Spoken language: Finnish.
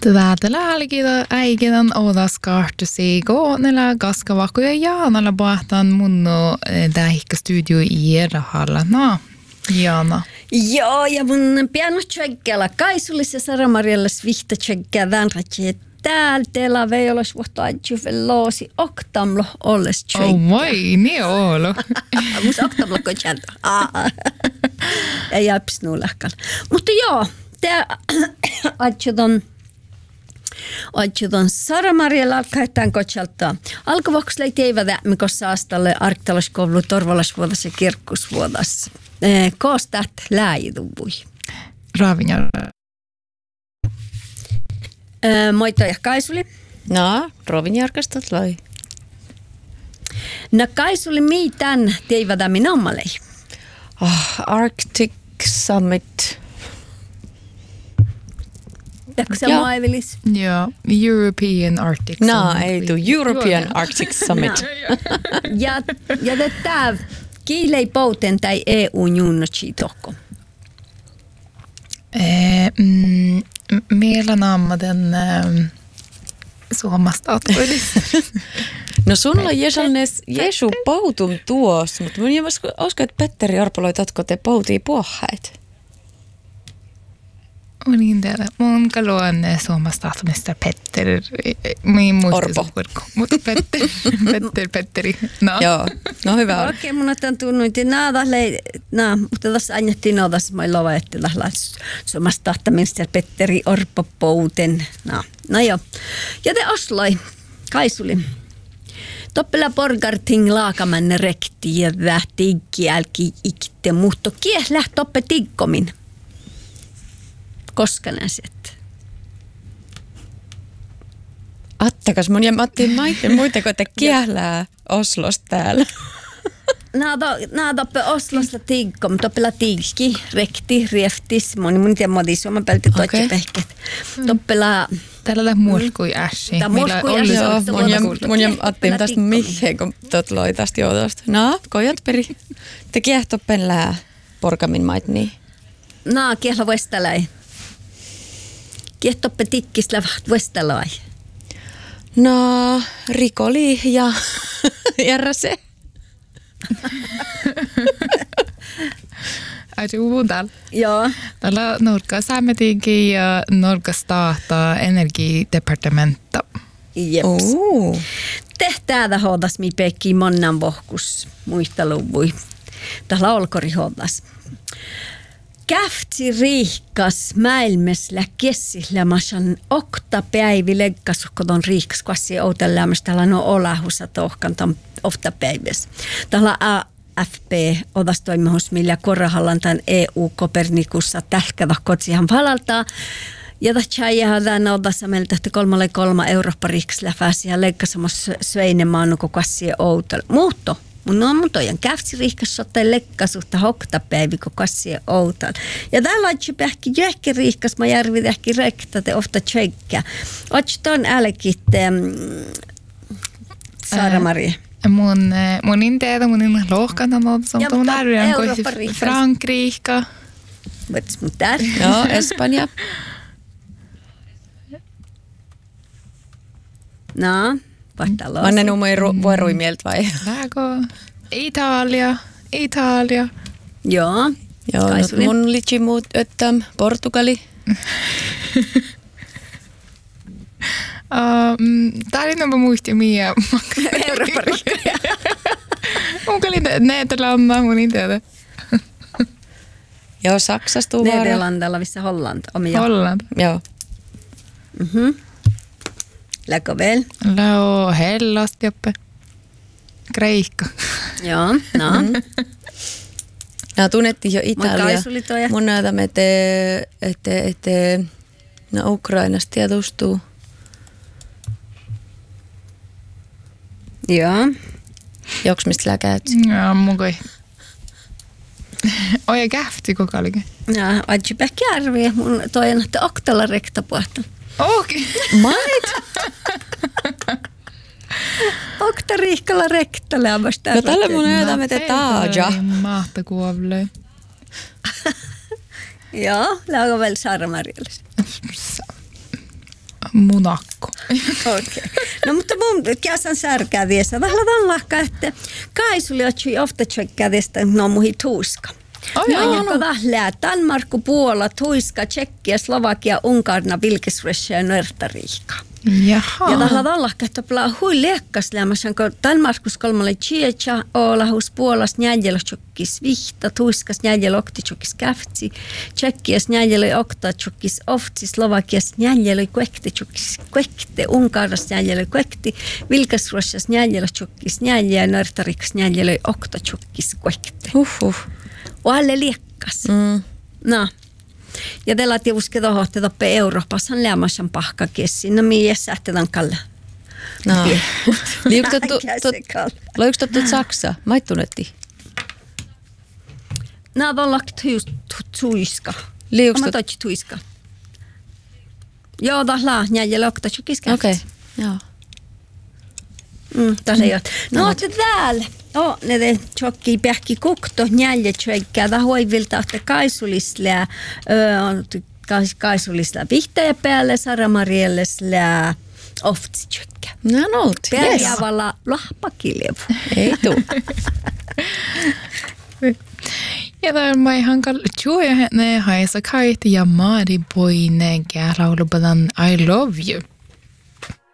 Tällä halkida äikidan odas kaartusi koonella kaskavakuja Jaanalla pahtan munno tähikka studio i rahalla. No, Jaana. Joo, ja mun piano tjekkellä Kaisulissa Sara-Marjalla svihta tjekkää vänratje täällä teillä veijolas vuotta adjuvel loosi oktamlo olles tjekkää. Oh moi, niin olo. Mus oktamlo ko tjäntä. Ja jäps nuulahkal. Mutta joo, tää adjudan Sara-Marjalla alkaetaan kotsalta. Alkuvaksella ei teivä mikä saastalle arktalaskoulu torvalasvuodassa ja kirkkusvuodassa. Koostat läjituvui. Raavinja. Moita ja Kaisuli. No, Rovinjarkastot loi. No Kaisuli, mitään teivä minä ommalei? Arctic Summit. Täkö se maivilis? Joo, European Arctic Summit. No, ei tuu European Arctic Summit. Ja tää kiilei pouten tai EU-junnotsi tokko. Meillä naammaten Suomasta ottoilis. No sulla on Jesu poutum tuossa, mutta mun ei usko, että Petteri Orpo loi tatko te poutii puohäit. Mun niin tiedä. Mun kaluan Suomasta ottamista Petteri. Min Orpo. Mutta Petteri. No. Joo, no hyvä. Okei, mun otan tunnuit. Mutta tässä annettiin odas, mä lova, että Suomasta ottamista Petteri Orpo pouten. No joo. Ja te Osloi, Kaisuli. Toppela porgarting laakamanne rekti ja vähti kielki ikte muutto kiehlä toppe tikkomin. Koska näset? Attakas mun ja Matti maitten muitako te kiehlää Oslosta täällä? Nää toppe Oslosta tikkom, toppela tiikki, rekti, rieftis, mun tiedä modi Suomen pelti toitsi pehket. Toppela... Tällä mulkui ässi. Tämä mulkui ässi. Joo, mun ja Matti tästä miheen, kun tot loi tästä joutosta. No, kojat peri. Te kiehtoppen lää porkamin mait niin. No, kiehla vuestaläi. Kiehtoppe tikkisellä vuestaläi. No, rikoli ja järräse. Ai se puhun täällä. Joo. Täällä Norka Säämetinkin ja Norka Stahtaa energidepartementa. Jeps. Tehtäädä hoidas mi pekki monnan vohkus muista luvui. Täällä olkori hoidas. Käftsi riihkas mäilmesllä kessillä masan oktapäivi leggasuhkoton riihkas kvassi outellämästä täällä no olahusa tohkan tam oftapäiväs. Täällä AFP odas toimihus millä korrahallan tämän EU-Kopernikussa tälkävä kotsihan valaltaa. Ja tähän tämän odassa meiltä 3,3 Eurooppa riiksellä pääsi ja leggasumus sveinemaan nuko kvassi outel. Muutto. Mun tojan käftsi riihkas sotte lekkasuhta hoktapäivi, kun kassie outal. Ja täällä on pähki jähki riihkas, mä järvi tähki rekta, te ofta tsekkä. Ootko ton älkit, Sara-Maria? Mun in tiedä, mun in lohkana noita, mutta mun arvioin kuin Frankrika. Voits mun tär? Joo, Espanja. No, vahtalo. Mä en ole vuorui mieltä vai? Läkö? Italia. Joo. Joo, mun litsi muut öttäm. Portugali. Tarinanpa muisti Mia. Euroopan rikkoja. Onko Nederlanda, mun ei tiedä. Joo, Saksasta vaara. Nederlandalla, missä Holland. Holland. Joo. Läkö veel? Läo Hellast joppe. Kreikka. Joo, no. No, tunnettiin jo Italia. Mun Kaisuli toja. Mun näytämme, että no Ukrainasta tietustuu. Joo. Joks mistä lää käyt? Joo, mun koi. Oja kähti koko olikin. Joo, adjupä kärviä. Mun tojan, että oktalla rekta puhta. Okei. Mait? Okta riihkalla rektalla. No tällä mun näytämme, että taaja. Mahta kuovle. Joo, lägger väl Sara-Marjalla. munakko. Okei. No mutta mun käsän särkää viessä. Tahla lahka, että kaisuli otsui ofta tsekkädestä no muhi tuiska. No tahlää Danmarku, Puola, Tuiska, Tsekkiä, Slovakia, Unkarna, Vilkisressia ja Nörtariika. Jaha. Ja tahla lahka, että plaa hui liekkas lämmässä, kun Danmarkus kolmalle Tjecha, Oolahus, Puolas, Njäjälo, tjokkis Vihta, Tuiskas, Njäjälo, okti, tjokkis Käftsi, Tsekkiäs, Njäjälo, okta, tjokkis Oftsi, Slovakias, Njäjälo, kuekti, tjokkis Kuekte, Unkaras, Njäjälo, kuekti, Vilkisressias, Njäjälo, tjokkis Njäjä ja Nörtarikas, Njäjälo, okta, tjokkis Kuekte. Och alle liekkas. No. Ja te laitte uske tohotte toppe Euroopassa lämmäsen pahka kessin. No mies sähtetään kalle. No. Loiks tottu Saksa? Maittunetti. No, on lagt tuiska. Liuks mä toitsi tuiska. Joo, tahla. Njäjä lokta tjukis Okei, joo. Tässä ei ole. No, oot täällä. Ne tjokki pähki kukto njäljä tjöikkää. Ta hoivilta ohte kaisulislää. Kaisulislää vihtäjä päälle. Sara-Marielleslää oftsi tjöikkää. No, nout. Pärjäävällä lahpakiljevu. Ei tuu. Ja där mai hankal juoja ne haisa kaiti ja maadi poine laulupadan I love you.